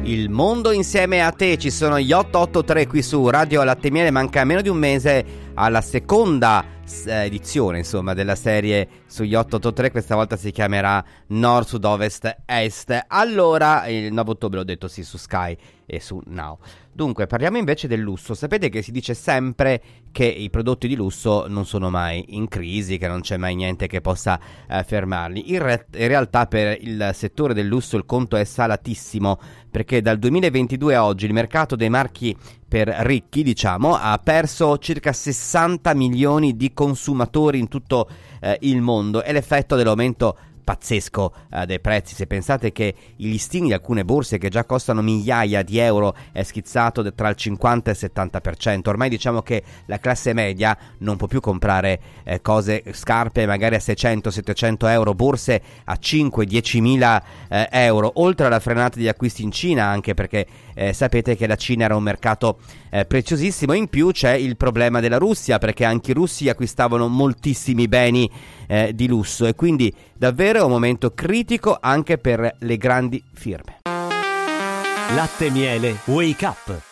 Il mondo insieme a te, ci sono gli 883 qui su Radio Latte e Miele. Manca meno di un mese alla seconda edizione, insomma, della serie sugli 883. Questa volta si chiamerà Nord, Sud, Ovest, Est. Allora, il 9 ottobre, ho detto, sì, su Sky e su Now. Dunque, parliamo invece del lusso. Sapete che si dice sempre che i prodotti di lusso non sono mai in crisi, che non c'è mai niente che possa fermarli. In realtà per il settore del lusso il conto è salatissimo, perché dal 2022 a oggi il mercato dei marchi per ricchi, diciamo, ha perso circa 60 milioni di consumatori in tutto il mondo. È l'effetto dell'aumento pazzesco dei prezzi. Se pensate che i listini di alcune borse che già costano migliaia di euro è schizzato tra il 50 e il 70%, ormai diciamo che la classe media non può più comprare scarpe magari a 600-700 euro, borse a 5-10 mila euro, oltre alla frenata degli acquisti in Cina, anche perché sapete che la Cina era un mercato preziosissimo. In più c'è il problema della Russia, perché anche i russi acquistavano moltissimi beni di lusso, e quindi davvero è un momento critico anche per le grandi firme. Latte e Miele Wake Up.